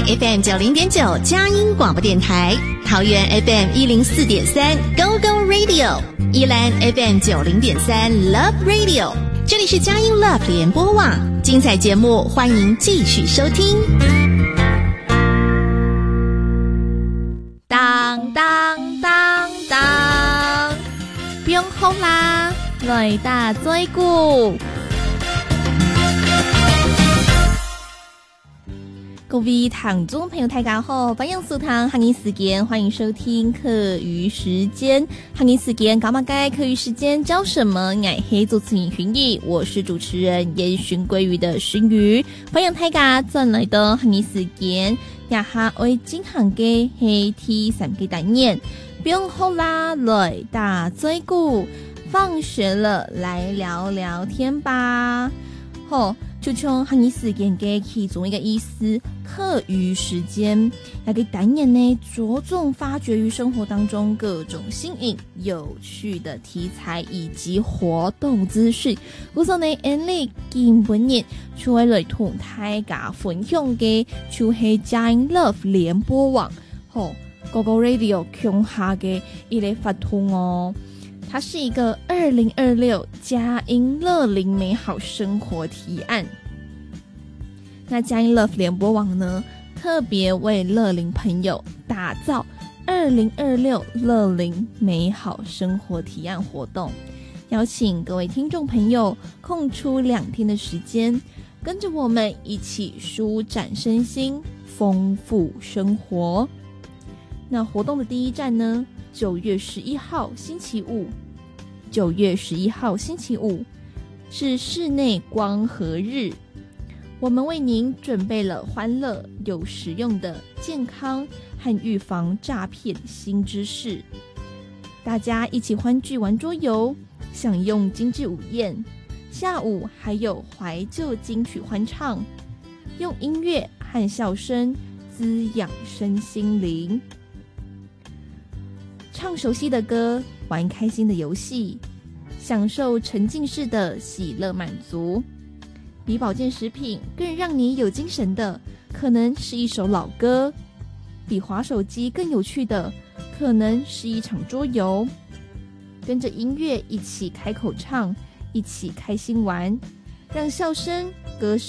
FM 90.9佳音广播电台，桃园 FM 104.3 Go Go Radio， 宜兰 FM 90.3 Love Radio。这里是佳音 Love 联播网，精彩节目欢迎继续收听。 当当当当，不用哭啦，來打嘴鼓。各位聽眾朋友大家好，歡迎收聽客語時間，歡迎收聽課餘時間。客語時間幹嘛該課餘時間教什麼？我是主持人薰衣，我是主持人煙燻鮭魚的燻魚。歡迎大家轉來到客語時間，也下會進行嘅係第三個單元，不用哭啦，來打嘴鼓。放學了，來聊聊天吧。好，就從客語時間嘅其中一個意思，課餘時間，那個單元呢，着重發掘於生活當中各種新穎、有趣的題材以及活動資訊。故所呢，你今日就會來同大家分享嘅，就係佳音 Love 聯播網，好，Go Go Radio 強下嘅一個發通哦。它是一個2026佳音樂齡美好生活提案。那佳音 Love 聯播網呢，特別為樂齡朋友打造2026樂齡美好生活提案活動，邀請各位聽眾朋友空出2天的時間，跟着我們一起舒展身心，豐富生活。那活動的第一站呢，9月11號星期五，9月11號星期五是室內光合日，我們為您準備了歡樂又實用的健康和預防詐騙新知識，大家一起歡聚玩桌遊，享用精緻午宴，下午還有懷舊金曲歡唱，用音樂和笑聲滋養身心靈。唱熟悉的歌，玩開心的遊戲，享受沉浸式的喜樂滿足。比保健食品更讓你有精神的，可能是一首老歌；比滑手機更有趣的，可能是一場桌遊。跟着音樂一起開口唱，一起開心玩，讓笑聲歌聲